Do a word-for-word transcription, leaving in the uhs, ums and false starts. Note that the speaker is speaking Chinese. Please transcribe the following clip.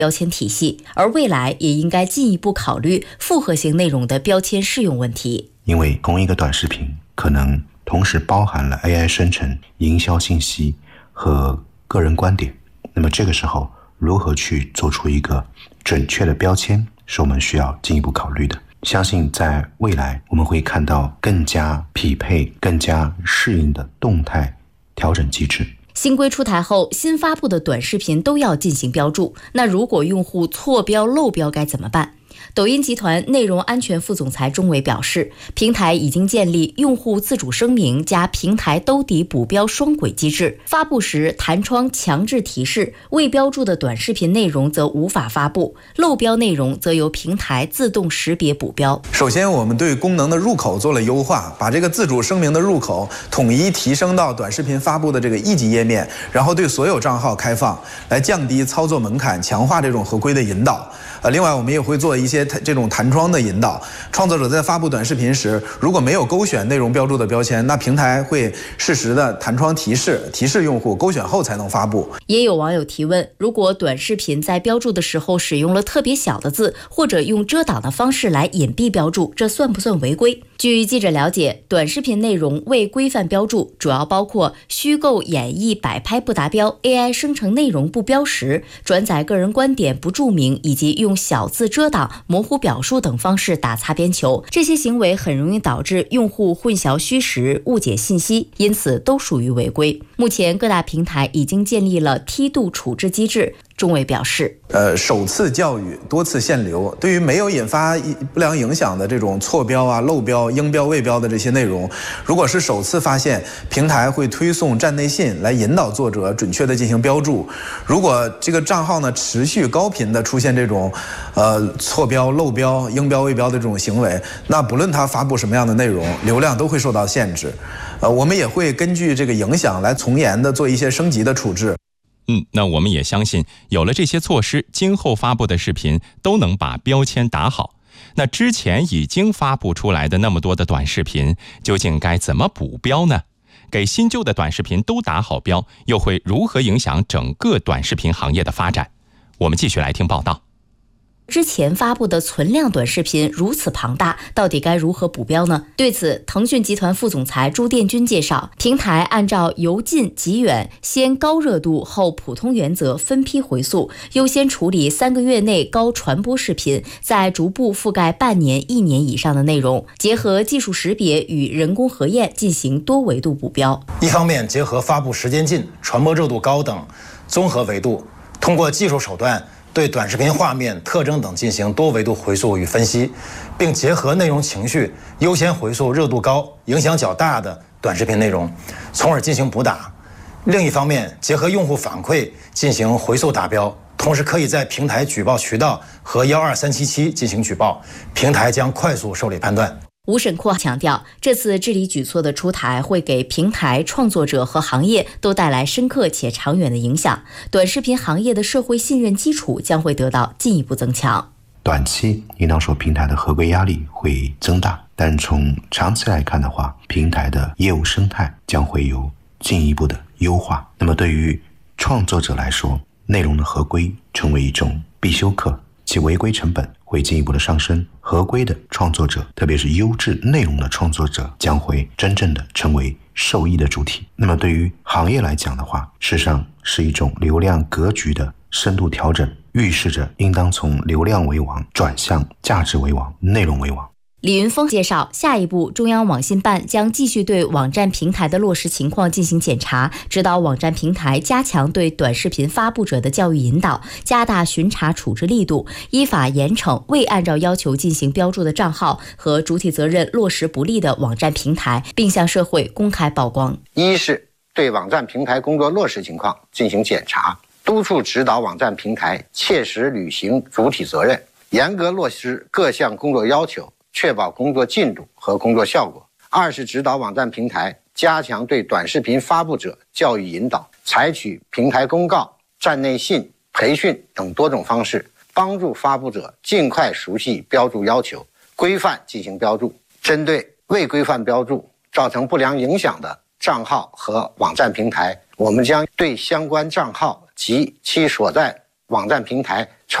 标签体系，而未来也应该进一步考虑复合性内容的标签适用问题。 因为同一个短视频可能同时包含了 A I 生成、营销信息和个人观点，那么这个时候如何去做出一个准确的标签，是我们需要进一步考虑的。相信在未来我们会看到更加匹配、更加适应的动态调整机制。 新规出台后，新发布的短视频都要进行标注，那如果用户错标漏标该怎么办？抖音集团内容安全副总裁钟伟表示，平台已经建立用户自主声明加平台兜底补标双轨机制，发布时弹窗强制提示，未标注的短视频内容则无法发布，漏标内容则由平台自动识别补标。 首先，我们对功能的入口做了优化，把这个自主声明的入口统一提升到短视频发布的这个一级页面，然后对所有账号开放，来降低操作门槛，强化这种合规的引导。呃，另外我们也会做一些这种弹窗的引导，创作者在发布短视频时，如果没有勾选内容标注的标签，那平台会适时的弹窗提示，提示用户勾选后才能发布。 也有网友提问，如果短视频在标注的时候使用了特别小的字，或者用遮挡的方式来隐蔽标注，这算不算违规？据记者了解，短视频内容未规范标注主要包括虚构演绎摆拍不达标、A I 生成内容不标识、转载个人观点不注明，以及用小字遮挡、模糊表述等方式打擦边球。这些行为很容易导致用户混淆虚实、误解信息，因此都属于违规。目前各大平台已经建立了梯度处置机制。钟伟表示， 呃，首次教育，多次限流，对于没有引发不良影响的这种错标啊、漏标、应标未标的这些内容，如果是首次发现，平台会推送站内信来引导作者准确的进行标注。如果这个账号呢持续高频的出现这种呃错标、漏标、应标未标的这种行为，那不论他发布什么样的内容，流量都会受到限制。呃，我们也会根据这个影响来从严的做一些升级的处置。 嗯，那我们也相信，有了这些措施，今后发布的视频都能把标签打好。那之前已经发布出来的那么多的短视频，究竟该怎么补标呢？给新旧的短视频都打好标，又会如何影响整个短视频行业的发展？我们继续来听报道。 之前发布的存量短视频如此庞大，到底该如何补标呢？对此，腾讯集团副总裁朱殿军介绍，平台按照由近及远、先高热度后普通原则分批回溯，优先处理三个月内高传播视频，再逐步覆盖半年、一年以上的内容，结合技术识别与人工核验进行多维度补标。 一方面结合发布时间近、传播热度高等综合维度，通过技术手段对短视频画面、特征等进行多维度回溯与分析，并结合内容情绪，优先回溯热度高、影响较大的短视频内容，从而进行补打。另一方面，结合用户反馈进行回溯达标，同时可以在平台举报渠道和一二三七七进行举报，平台将快速受理判断。 吴审库强调，这次治理举措的出台会给平台、创作者和行业都带来深刻且长远的影响，短视频行业的社会信任基础将会得到进一步增强。 短期应当说平台的合规压力会增大，但从长期来看的话，平台的业务生态将会有进一步的优化。那么对于创作者来说，内容的合规成为一种必修课，其违规成本会进一步的上升，合规的创作者，特别是优质内容的创作者，将会真正的成为受益的主体。那么对于行业来讲的话，事实上是一种流量格局的深度调整，预示着应当从流量为王转向价值为王、内容为王。 李云峰介绍，下一步中央网信办将继续对网站平台的落实情况进行检查，指导网站平台加强对短视频发布者的教育引导，加大巡查处置力度，依法严惩未按照要求进行标注的账号和主体责任落实不力的网站平台，并向社会公开曝光。 一是对网站平台工作落实情况进行检查，督促指导网站平台切实履行主体责任，严格落实各项工作要求，确保工作进度和工作效果。二是指导网站平台加强对短视频发布者教育引导，采取平台公告、站内信、培训等多种方式，帮助发布者尽快熟悉标注要求，规范进行标注。针对未规范标注造成不良影响的账号和网站平台，我们将对相关账号及其所在网站平台